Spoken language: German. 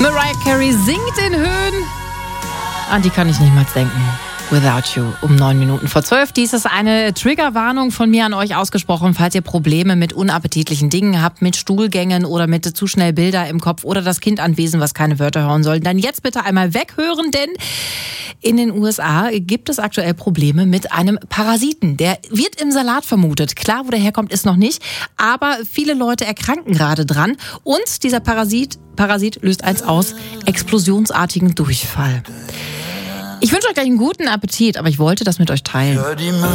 Mariah Carey singt in Höhen. An die kann ich nicht mal denken. Without You um 9:09. Dies ist eine Triggerwarnung von mir an euch ausgesprochen, falls ihr Probleme mit unappetitlichen Dingen habt, mit Stuhlgängen oder mit zu schnell Bilder im Kopf oder das Kind anwesend, was keine Wörter hören soll. Dann jetzt bitte einmal weghören, denn in den USA gibt es aktuell Probleme mit einem Parasiten. Der wird im Salat vermutet. Klar, wo der herkommt, ist noch nicht. Aber viele Leute erkranken gerade dran. Und dieser Parasit löst eins aus: explosionsartigen Durchfall. Ich wünsche euch gleich einen guten Appetit, aber ich wollte das mit euch teilen.